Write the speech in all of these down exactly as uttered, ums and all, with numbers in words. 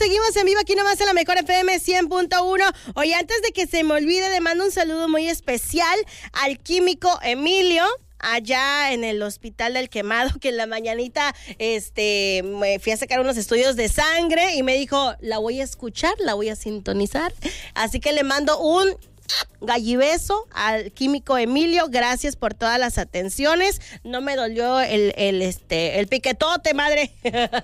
seguimos en vivo aquí nomás en la Mejor F M cien punto uno. Oye, antes de que se me olvide, le mando un saludo muy especial al químico Emilio, allá en el Hospital del Quemado, que en la mañanita este, me fui a sacar unos estudios de sangre y me dijo, la voy a escuchar, la voy a sintonizar. Así que le mando un gallibeso al químico Emilio, gracias por todas las atenciones, no me dolió el, el, este, el piquetote, madre.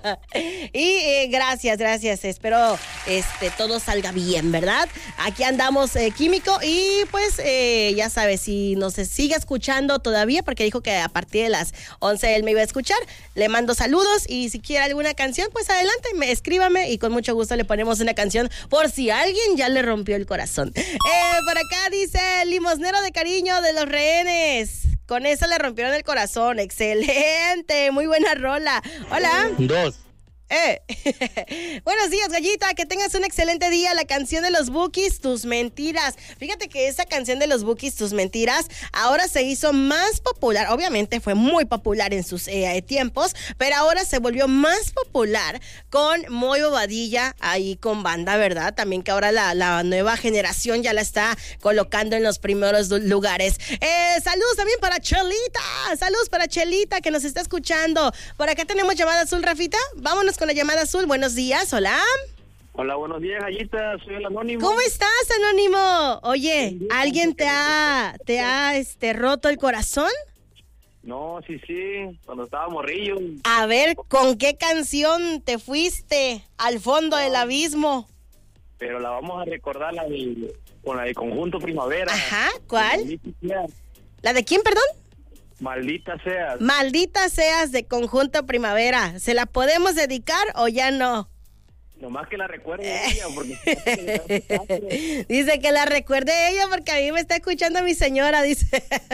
Y eh, gracias, gracias, espero este, todo salga bien, ¿verdad? Aquí andamos, eh, químico, y pues eh, ya sabes, si nos sigue escuchando todavía, porque dijo que a partir de las once él me iba a escuchar, le mando saludos, y si quiere alguna canción, pues adelante, me, escríbame, y con mucho gusto le ponemos una canción, por si alguien ya le rompió el corazón. Eh, por acá dice limosnero de cariño de los rehenes. Con eso le rompieron el corazón. Excelente, muy buena rola. Hola. Dos. Eh. Buenos días, Gallita, que tengas un excelente día. La canción de los Bukis, Tus Mentiras. Fíjate que esa canción de los Bukis, Tus Mentiras, ahora se hizo más popular. Obviamente fue muy popular en sus eh, tiempos, pero ahora se volvió más popular con Moy Bobadilla ahí con banda, ¿verdad? También que ahora la, la nueva generación ya la está colocando en los primeros lugares. Eh, saludos también para Chelita. Saludos para Chelita, que nos está escuchando. Por acá tenemos llamada azul, Rafita. Vámonos con la llamada azul. Buenos días, hola. Hola, buenos días, Gallita, soy el Anónimo. ¿Cómo estás, Anónimo? Oye, ¿alguien te ha, te ha este, roto el corazón? No, sí, sí, cuando estaba morrillo. A ver, ¿con qué canción te fuiste al fondo del abismo? Pero la vamos a recordar, la de, con la de Conjunto Primavera. Ajá, ¿cuál? Maldita seas. ¿La de quién, perdón? Maldita seas. Maldita seas, de Conjunto Primavera. ¿Se la podemos dedicar o ya no? Nomás que la recuerde ella, porque... Dice que la recuerde ella porque a mí me está escuchando mi señora, dice.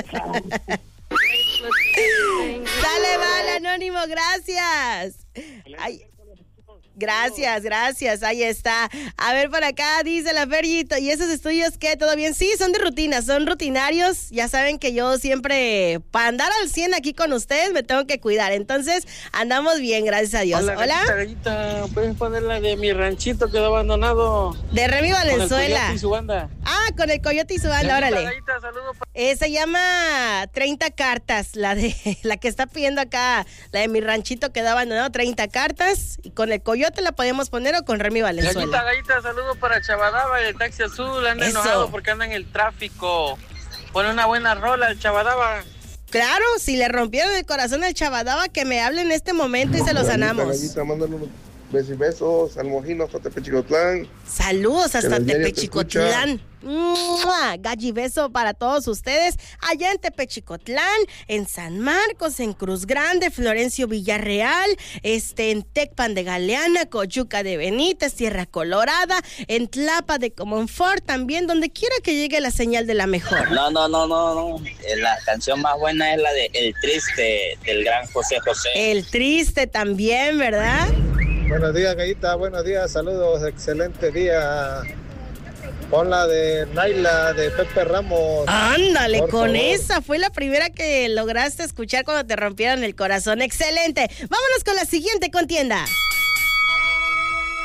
Dale, vale, Anónimo, gracias. Ay. Gracias, gracias, ahí está. A ver, por acá dice la Fergito, ¿y esos estudios qué? ¿Todo bien? Sí, son de rutina, son rutinarios. Ya saben que yo siempre, para andar al cien aquí con ustedes, me tengo que cuidar. Entonces, andamos bien, gracias a Dios. Hola, Hola. Gallita, Gallita, ¿puedes poner la de Mi Ranchito Quedó Abandonado? De Remy Valenzuela. Con el Coyote y su banda. Ah, con el Coyote y su banda, Gallita, órale. Gallita, saludos para... Eh, se llama treinta cartas, la de la que está pidiendo acá, la de Mi Ranchito Quedó Abandonado, treinta cartas, y con el Coyote la podemos poner o con Remy Valenzuela. Gallita, Gallita, saludos para Chabadaba y el Taxi Azul, anda Eso. enojado porque anda en el tráfico. Pone una buena rola el Chabadaba. Claro, si le rompieron el corazón al Chabadaba, que me hable en este momento y se lo sanamos. Gallita, mándale unos besos y besos al Mojino hasta Tepechicotlán. Saludos hasta Que el Tepechicotlán. ¡Mua! Gallibeso para todos ustedes allá en Tepechicotlán, en San Marcos, en Cruz Grande, Florencio Villarreal, este, en Tecpan de Galeana, Coyuca de Benítez, Tierra Colorada, en Tlapa de Comonfort, también donde quiera que llegue la señal de la mejor. No, no, no, no, no. La canción más buena es la de El Triste del gran José José. El Triste también, ¿verdad? Buenos días, Gallita, buenos días, saludos, excelente día. Pon la de Naila, de Pepe Ramos. Ándale, por con favor. esa fue la primera que lograste escuchar cuando te rompieron el corazón. Excelente. Vámonos con la siguiente contienda.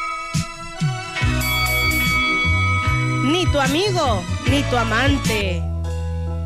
Ni tu amigo, ni tu amante.